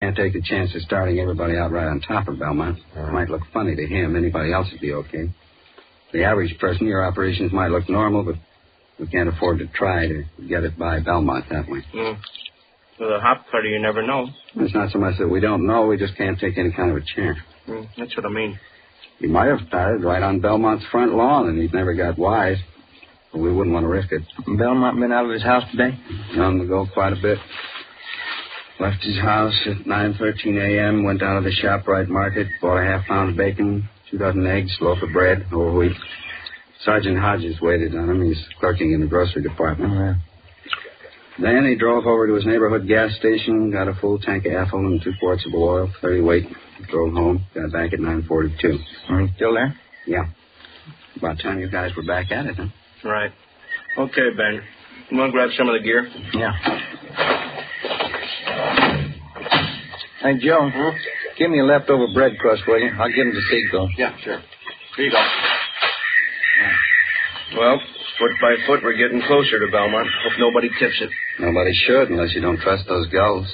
Can't take the chance of starting everybody out right on top of Belmont. It might look funny to him. Anybody else would be okay. The average person, your operations might look normal, but we can't afford to try to get it by Belmont that way. With a hop cutter, you never know. It's not so much that we don't know. We just can't take any kind of a chance. That's what I mean. He might have started right on Belmont's front lawn, and he never got wise. But we wouldn't want to risk it. Belmont been out of his house today? On the go quite a bit. Left his house at 9:13 a.m., went down to the ShopRite market, bought a half-pound of bacon, 2 dozen eggs, loaf of bread, whole wheat. Sergeant Hodges waited on him. He's clerking in the grocery department. Oh, yeah. Then he drove over to his neighborhood gas station, got a full tank of ethyl and 2 quarts of oil, 30 weight. Drove home, got back at 9:42. Still there? Yeah. About time you guys were back at it, huh? Right. Okay, Ben. You want to grab some of the gear? Yeah. Hey, Joe, give me a leftover bread crust, will you? I'll give him to Seagull. Yeah, sure. Here you go. Well, foot by foot, we're getting closer to Belmont. Hope nobody tips it. Nobody should, unless you don't trust those gulls.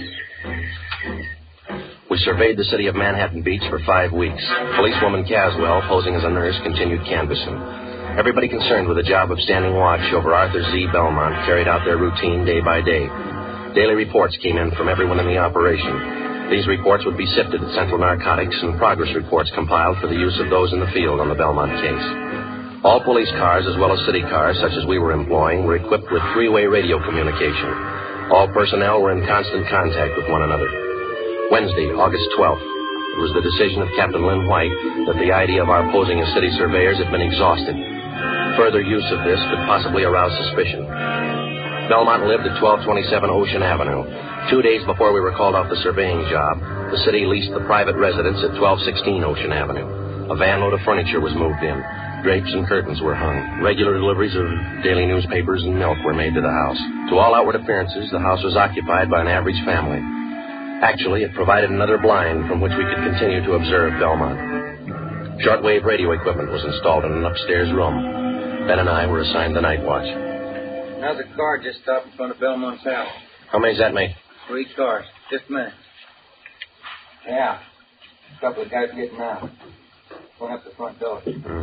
We surveyed the city of Manhattan Beach for 5 weeks. Policewoman Caswell, posing as a nurse, continued canvassing. Everybody concerned with the job of standing watch over Arthur Z. Belmont carried out their routine day by day. Daily reports came in from everyone in the operation. These reports would be sifted at Central Narcotics and progress reports compiled for the use of those in the field on the Belmont case. All police cars, as well as city cars, such as we were employing, were equipped with 3-way radio communication. All personnel were in constant contact with one another. Wednesday, August 12th, it was the decision of Captain Lynn White that the idea of our posing as city surveyors had been exhausted. Further use of this could possibly arouse suspicion. Belmont lived at 1227 Ocean Avenue. 2 days before we were called off the surveying job, the city leased the private residence at 1216 Ocean Avenue. A van load of furniture was moved in. Drapes and curtains were hung. Regular deliveries of daily newspapers and milk were made to the house. To all outward appearances, the house was occupied by an average family. Actually, it provided another blind from which we could continue to observe Belmont. Shortwave radio equipment was installed in an upstairs room. Ben and I were assigned the night watch. Another car just stopped in front of Belmont's house. How many does that make? 3 cars. Just a minute. Yeah. A couple of guys getting out. Going up the front door.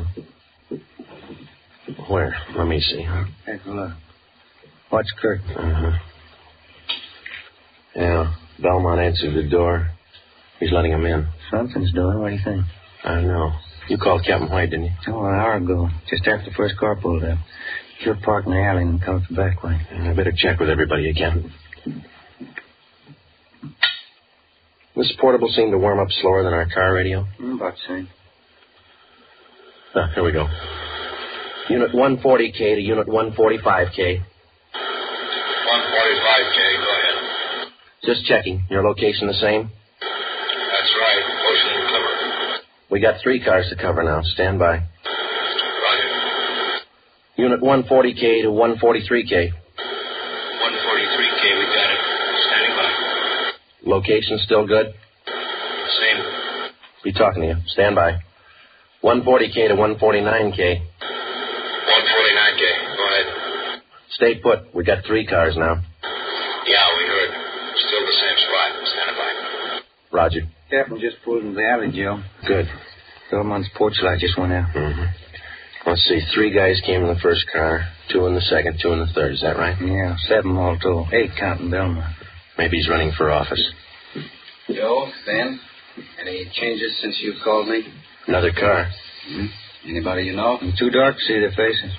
Where? Let me see. Take a look. Watch curtain. Yeah. Belmont answered the door. He's letting him in. Something's doing. What do you think? I don't know. You called Captain White, didn't you? Oh, an hour ago. Just after the first car pulled up. You're parked in the alley and come the back way. I better check with everybody again. This portable seemed to warm up slower than our car radio. About the same. Here we go. Unit 140K to Unit 145K. 145K, go ahead. Just checking. Your location the same? That's right. Ocean cover. We got 3 cars to cover now. Stand by. Roger. Unit 140K to 143K. 143K, we got it. Standing by. Location still good? Same. Be talking to you. Stand by. 140K to 149K. 149K, go ahead. Stay put. We got 3 cars now. Yeah, we heard. Still the same spot. Standing by. Roger. Captain just pulled into the alley, Joe. Good. Belmont's porch light just went out. Let's see. 3 guys came in the first car, 2 in the second, 2 in the third. Is that right? Yeah, 7 all told. 8 counting Belmont. Maybe he's running for office. Joe, Ben, any changes since you called me? Another car. Anybody you know? It's too dark to see their faces.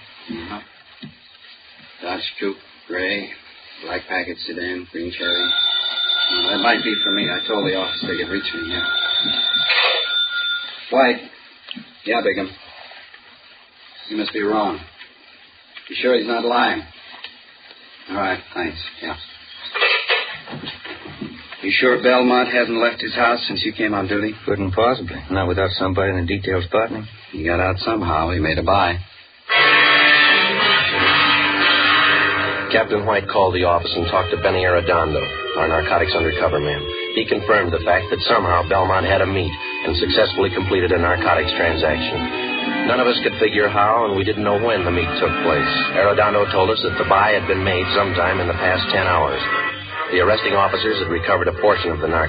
Dodge Coupe, gray, black packet sedan, green cherry. That might be for me. I told the office they could reach me, yeah. White. Yeah, Bigham. You must be wrong. You sure he's not lying? All right, thanks. Yeah. You sure Belmont hasn't left his house since you came on duty? Couldn't possibly. Not without somebody in the detail spotting him. He got out somehow. He made a buy. Captain White called the office and talked to Benny Arredondo, our narcotics undercover man. He confirmed the fact that somehow Belmont had a meet and successfully completed a narcotics transaction. None of us could figure how, and we didn't know when the meet took place. Arredondo told us that the buy had been made sometime in the past 10 hours. The arresting officers had recovered a portion of the narcotics.